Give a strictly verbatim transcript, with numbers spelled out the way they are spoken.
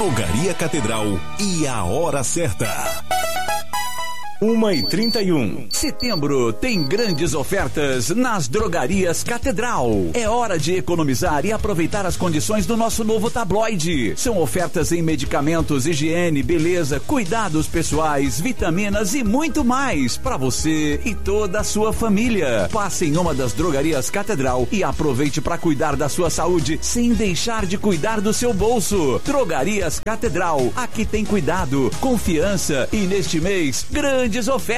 Drogaria Catedral e a hora certa. uma e trinta e um. Setembro tem grandes ofertas nas Drogarias Catedral. É hora de economizar e aproveitar as condições do nosso novo tabloide. São ofertas em medicamentos, higiene, beleza, cuidados pessoais, vitaminas e muito mais para você e toda a sua família. Passe em uma das Drogarias Catedral e aproveite para cuidar da sua saúde sem deixar de cuidar do seu bolso. Drogarias Catedral. Aqui tem cuidado, confiança e neste mês, grandes ofertas.